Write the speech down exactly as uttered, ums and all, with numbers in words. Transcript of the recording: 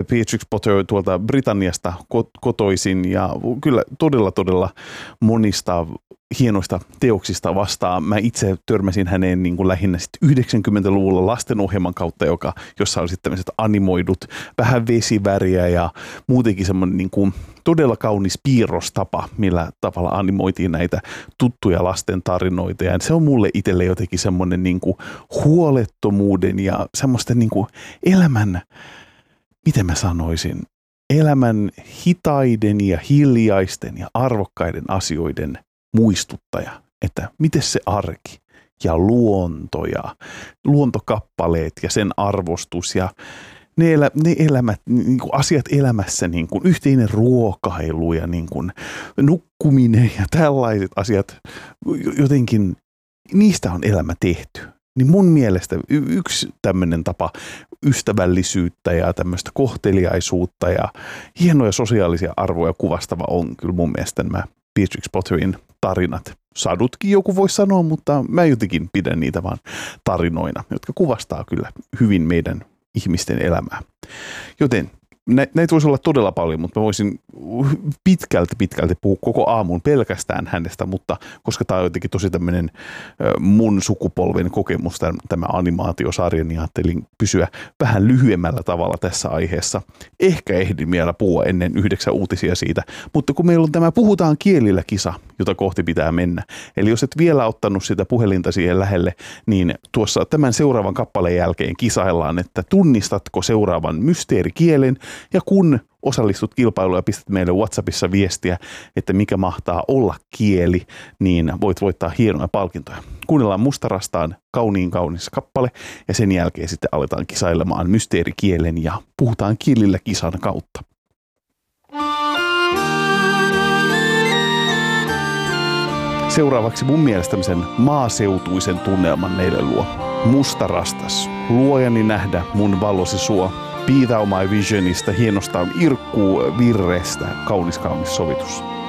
Beatrix Potter tuolta Britanniasta kotoisin ja kyllä todella todella monista hienoista teoksista vastaan. Mä itse törmäsin häneen niin kuin lähinnä sitten yhdeksänkymmentäluvulla lastenohjelman kautta, joka, jossa oli sitten tämmöiset animoidut, vähän vesiväriä ja muutenkin semmoinen niin kuin todella kaunis piirrostapa, millä tavalla animoitiin näitä tuttuja lasten tarinoita. Ja se on mulle itselle jotenkin semmoinen niin kuin huolettomuuden ja semmoisten niin kuin elämän, miten mä sanoisin, elämän hitaiden ja hiljaisten ja arvokkaiden asioiden muistuttaja, että miten se arki ja luonto ja luontokappaleet ja sen arvostus ja ne, elä, ne elämät, niin kuin asiat elämässä, niin kuin yhteinen ruokailu ja niin kuin nukkuminen ja tällaiset asiat, jotenkin niistä on elämä tehty. Niin mun mielestä yksi tämmöinen tapa ystävällisyyttä ja tämmöistä kohteliaisuutta ja hienoja sosiaalisia arvoja kuvastava on kyllä mun mielestä nämä Beatrix Potterin tarinat. Sadutkin joku voi sanoa, mutta mä jotenkin pidän niitä vaan tarinoina, jotka kuvastaa kyllä hyvin meidän ihmisten elämää. Joten näitä voisi olla todella paljon, mutta mä voisin pitkälti pitkälti puhua koko aamun pelkästään hänestä, mutta koska tämä on jotenkin tosi tämmöinen mun sukupolven kokemus, tämä animaatiosarja, niin ajattelin pysyä vähän lyhyemmällä tavalla tässä aiheessa. Ehkä ehdin vielä puhua ennen yhdeksän uutisia siitä, mutta kun meillä on tämä Puhutaan kielillä -kisa, jota kohti pitää mennä. Eli jos et vielä ottanut sitä puhelinta siihen lähelle, niin tuossa tämän seuraavan kappaleen jälkeen kisaillaan, että tunnistatko seuraavan mysteerikielen, ja kun osallistut kilpailuun ja pistät meille WhatsAppissa viestiä, että mikä mahtaa olla kieli, niin voit voittaa hienoja palkintoja. Kuunnellaan Mustarastaan kauniin kaunis kappale ja sen jälkeen sitten aletaan kisailemaan mysteerikielen ja Puhutaan kielillä -kisan kautta. Seuraavaksi mun mielestä tämmöisen maaseutuisen tunnelman meille luo Mustarastas. Luojani nähdä mun valosi suo. Be Thou My Visionista hienosta irkkuu virrestä kaunis kaunis sovitus.